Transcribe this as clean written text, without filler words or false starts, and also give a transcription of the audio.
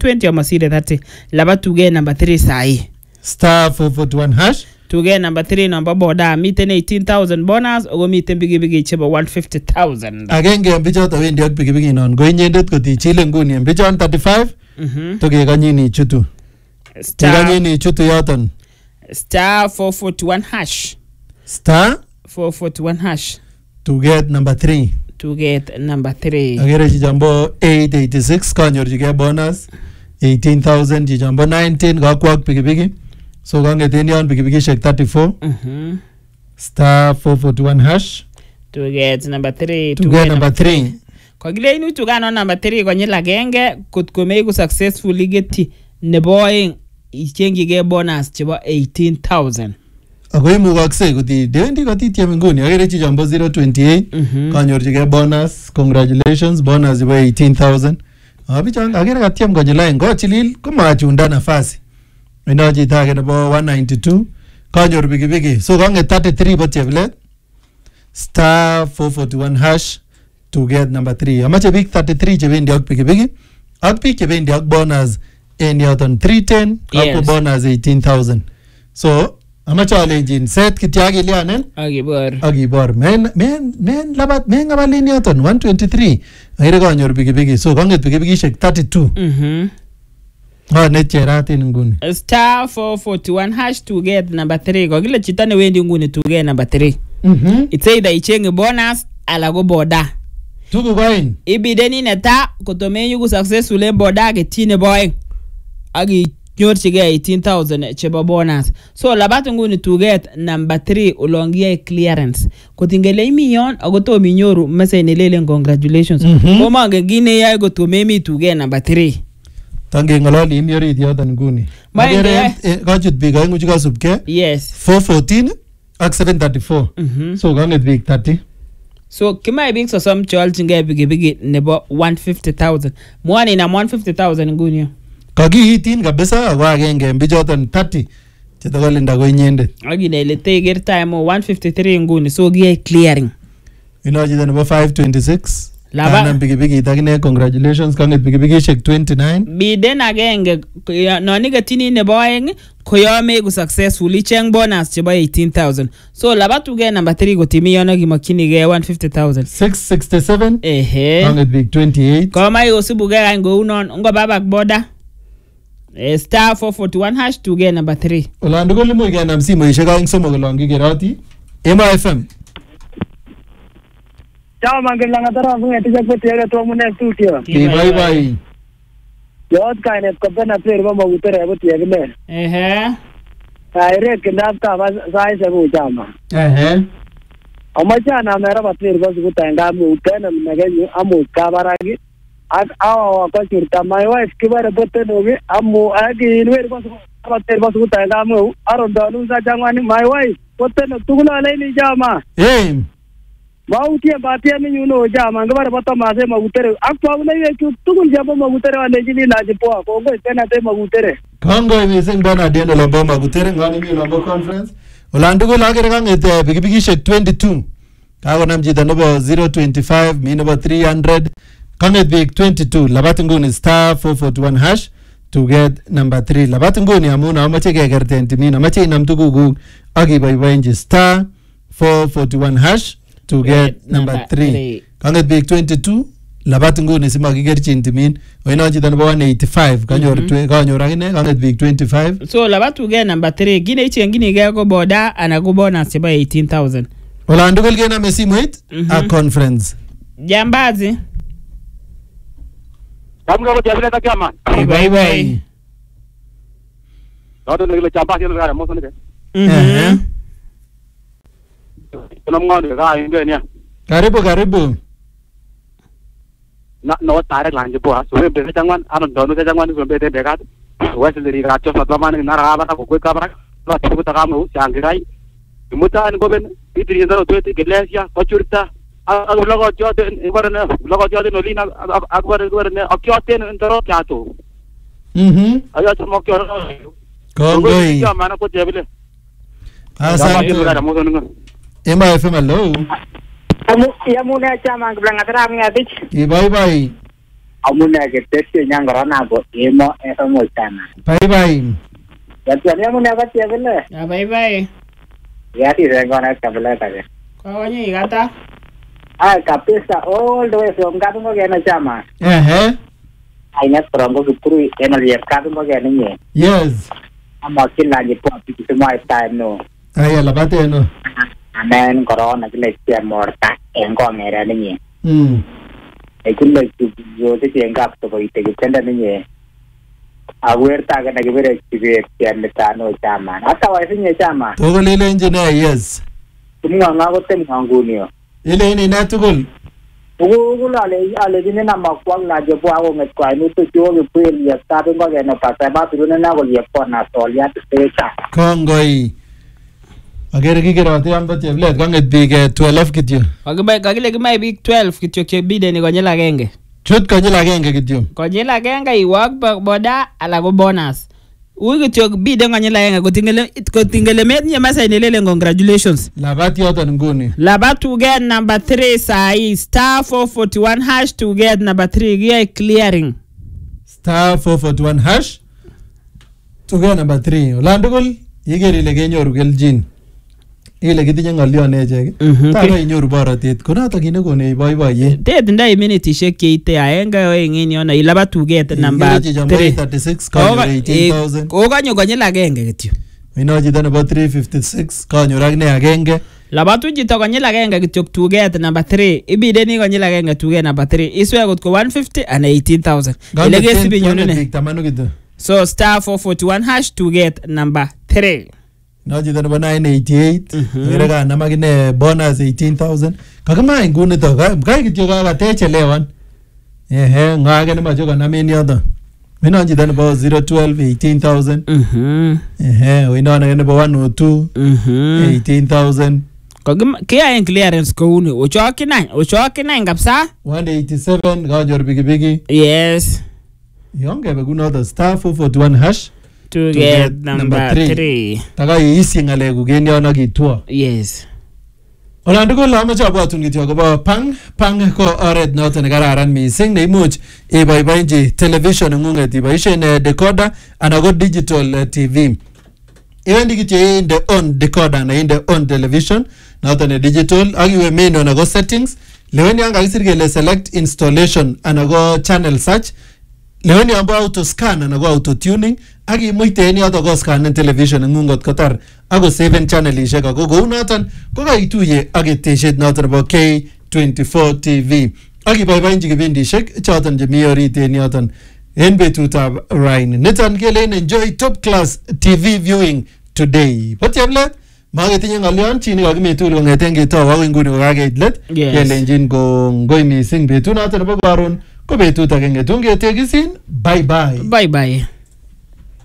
20 ama sire 30 laba tuge number 3 sai star 441 hash tuge number 3 number boda miten 18,000 bonus ogo miten bigi chebo 150,000 agenge bichot awendi ak bigi non go inyendet koti chile nguni bichon 35 toge kanyini chutu kanyini chutu yoton star 441 hash star 441 hash to get number 3 agere chijambo 886 kanyorchige bonus 18,000 chijambo 19 kakwak bigi so kangeten yon bigi shek 34 star 441 hash to get number 3 to get number 3 kogile inu tugano number 3 konyil agenge kotko meiku successfully geti nebo oeng ichengige bonus chebo 18,000 ako imukakse kuti dewendi kotitiem nguni agere chijambo 028 kanyorchige bonus congratulations bonus chebo 18,000 abichon agere katiem konyil aeng kochilil komachunda nafasi ino chito age nebo 192 kanyor bigi so kange 33 bo chevlet star 441 hash to get number 3 amache big 33 chebendi ak bigi ak big chebendi ak bonus en yoton 310 ak bonus 18,000 so amache alenjin set kityag ilianen agibor men labat men ngabalin yoton 123 agere kanyor bigi so kanget bigi shek 32 netcheratin nguni star 441 hash to get number 3 kogile chito ne wendi nguni to get number 3 it's either ichenge bonus ala go boda tugu goin ibideni neta kotomenyu ku successful en boda ke tine boeng agi nyorchige 18,000 chebo bonus so labat nguni to get number 3 ulongie clearance kotingele imi yon agotomi inyoru message nelelen congratulations komange gine yae kotomemi to get number 3 tange ngalali imi orit yoton nguni magere kachut big aengu chikasubke yes 414 ak 734 so kanget big 30 so kima big sosom cholchinge bigi nebo 150,000 mwani na 150,000 nguni kagiitin kabisa ako agenge bichoton 30 chetokolinda ko inyendet aginele teger time 153 nguni so gie clearing ino chito nebo 526 laba bigi takine congratulations kanget bigi shek 29 biden agenge noni gatini nebo aeng koyome ku successfully cheng bonus chebo 18,000 so laba tuge number 3 gotimi yono gimakinige 150,000 667 kanget big 28 koma yosibuge kan go unon ngo babak boda star 441 hash to get number 3 olando ko limo igenam simoishek aeng somok olongi gerati Emo FM Ciao mangelanga tara ngeti jakpete to mune studio bye bye yot kainet ko bena per mo utere bo tiegle direct ndafta sai se bu jama amachana mera ba per bo kutanga mu utena mnage amu kabaragi ak awa ko churta my wife kibare bote noge amu agi inwer bo ba per bo kutanga mu arondo sa jangwani my wife bote no tugula leini jama Mautie batia ni nyuno jama ngabare bata mase magutere akwa unaye tugul jabo magutere wale jini laje poa kongo tena te magutere kongo mising bana deno lombo magutere ngani mi lombo conference olandu ko lagere kangete bigi shek 22 kago namjida nobo 025 mi nobo 300 kanget big 22 labat nguni star 441 hash to get number 3 labat nguni amuna amache kegerten timina amache inam tuguguk akiboiboenji star 441 hash to get number 3 kanget big 22 labat nguni simakigerchin timin oino chito nebo 185 kanyor akine kanget big 25 so labat to get number 3 gine ichengini ge ko boda ana ko bonus chebo 18,000 olando kol kename simoit a conference jambazi kamga ko jabile takama bye bye dodo ngile jambazi no gara moso ne Namngani ka ingenia. Karibu. No tare lanje po. So be jangwan aron donu jangwan so be de gat. Wesley ra cho fatman na ra ba ko ka bara. La ko ta kamu jangirai. Mutan go ben itri ndaro to iglesia ko churta. Ag logo jote ibarne logo jote no lina akbar ne akyote ndaro kyato. Aya to mo kyo. Kongoi. Ya mana ko jebile. Asa. Emo FM hello. Ya muna chama ngblanga tara ngati. Bye bye. amune ketesye nyangoro nako emo esomo sana. Bye bye. Yatani amune akatiebele. Ya bye bye. Yati rengona kabla kale. Kwa wanye igata. Kabisa all the way from Katungo Gena Chama. Aina Strongo Kuru Energy Katungo Gena. Yes. I'm a killer you put to my time no. Ay, la bate no. And then Corona like more and gone any. I could like to go to the gap to take a tender. I wear tag and I give it to be a Metano Chama. That's how I think a Chama. Totally engineer, yes. Tungo Ile ni natugul. Ale dine na makwang na jopo ako ngetkwa ni to jogi pweli ya sabi ngo geno pasaba pirune na go yepo na tolia tesa. Kongoi. Agere kikirate amba teblet konget big 12 kityo. Kakile kimai big 12 kityo chebide ni konyil agenge. Chut konyil agenge kityo. Konyil agenge iwak boda ala ko bonus. Uy kityo bide konyil agenge kotingele metinye message nelele congratulations. Labat yoton nguni. Labat to get number 3 sai star 441 hash to get number 3 giya clearing. Star 441 hash to get number 3. Olandugul yigeri ile kenyoru keljin. Ile kitinye ngolyon echek. Tago inyoru borotet. Konoto kine kone boiboiye. Tet ndai minitishek cheite aenge oeng en yono ilaba to get number 336 kanyor 18000. Kokanyo konyil agenge kityo. Ino chito nebo 356 kanyor ak ne agenge. Labatu chito konyil agenge kityo to get number 3. Ibideni konyil agenge to get number 3. Iswe kot ko 150 and 18000. Ile kesibi nyonune. So star 441 hash to get number 3. No chito nebo 988. Ngere ka namakine bonus 18000. Kakima nguni to kai kityo kakatechelewan. Ngake nemache konamen yoto. Wino chito nebo 012 18000. Wino ake nebo 102 18000. Kiyaen clearance kouni ochokinany kabisa 187 kanyor pikipiki. Yes. Yongebe kunoto star 441 hash to get number 3. Taka iisi ngalekuk en yon ak itwo. Yes. Olandugul amoche abwatun kityo akobo pang ko oret noton nekararan mising neimuch iboiboenchi television ng'ung'et iboisien decoder anan ko digital TV. Iwendi kityo inde on decoder anan inde on television noton digital ak iwe menu anan ko settings. Leweni yan kakisir kele select installation anan ko channel search. Leweni yan bo auto scan anan ko auto tuning ak imuite en yoto ko scannen television ng'ungot kotar ako saven channelishek ako kou noton ko kaituye ak ketesiet noton nebo K24 TV ak iboiboenchi kipindishek choton chemi orit en yoton en betutab raini. Niton kelen enjoy top class TV viewing today. Botiemlet maketinye ng'olyon chi nekakimi tugul kong'eten ketou akoi nguni kokakeit let. Kelenjin kongoi mising betut noton nebo karon ko betut agenge tun ketekisin. Bye bye. Bye bye.